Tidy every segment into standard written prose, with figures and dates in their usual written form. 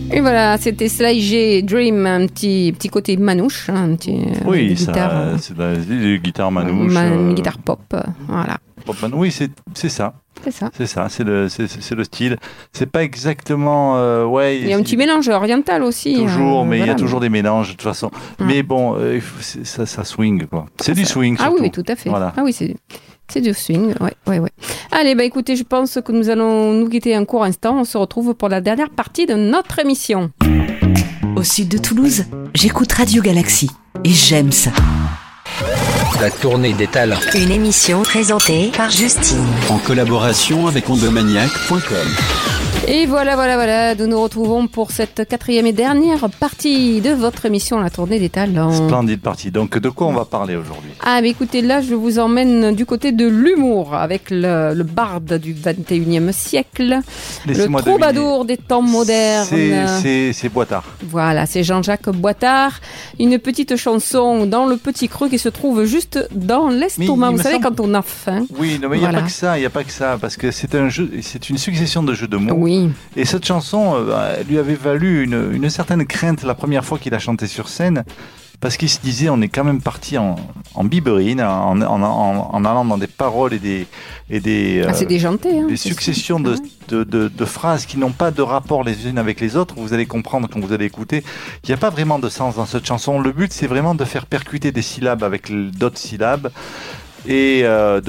Et voilà, c'était Sly J Dream, un petit côté manouche, un petit oui, guitare, c'est de guitare manouche, guitare pop, voilà. Oui, c'est ça. C'est ça. C'est le style. C'est pas exactement. Il y a un petit mélange oriental aussi. Toujours, mais il y a toujours des mélanges de toute façon. Mais bon, ça swing quoi. C'est du swing. Ah surtout. oui, tout à fait. Voilà. Ah oui, c'est du swing. Ouais. Allez, écoutez, je pense que nous allons nous quitter un court instant. On se retrouve pour la dernière partie de notre émission. Au sud de Toulouse, j'écoute Radio Galaxy et j'aime ça. La tournée des talents. Une émission présentée par Justine. En collaboration avec ondomaniac.com. Et voilà, nous nous retrouvons pour cette quatrième et dernière partie de votre émission, la tournée des talents. Splendide partie. Donc, de quoi on va parler aujourd'hui ? Ah, mais écoutez, là, je vous emmène du côté de l'humour, avec le barde du 21e siècle, le troubadour des temps modernes. C'est Boitard. Voilà, c'est Jean-Jacques Boitard. Une petite chanson dans le petit creux qui se trouve juste dans l'estomac. Vous savez, quand on a faim. Oui, non, mais il n'y a pas que ça, parce que c'est une succession de jeux de mots. Oui. Et cette chanson lui avait valu une certaine crainte la première fois qu'il a chanté sur scène, parce qu'il se disait on est quand même parti en biberine, en allant dans des paroles et des c'est déjanté, hein, des successions de phrases qui n'ont pas de rapport les unes avec les autres. Vous allez comprendre quand vous allez écouter. Il n'y a pas vraiment de sens dans cette chanson. Le but, c'est vraiment de faire percuter des syllabes avec d'autres syllabes et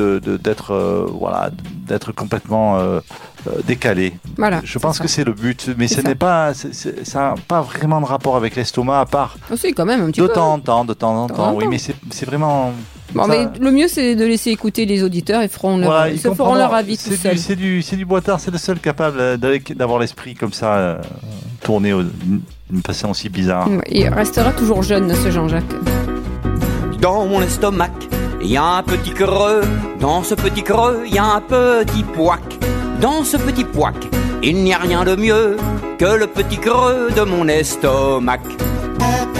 d'être complètement décalé. Voilà, je pense que c'est le but, mais ça n'a pas vraiment de rapport avec l'estomac, à part aussi quand même un petit peu. De temps en temps. Oui, mais c'est vraiment. Bon, mais le mieux, c'est de laisser écouter les auditeurs. Ils feront leur avis tout seuls. C'est du Boitard, c'est le seul capable d'avoir l'esprit comme ça, tourné d'une façon aussi bizarre. Il restera toujours jeune, ce Jean-Jacques. Dans mon estomac, il y a un petit creux. Dans ce petit creux, il y a un petit poic. Dans ce petit poic, il n'y a rien de mieux que le petit creux de mon estomac.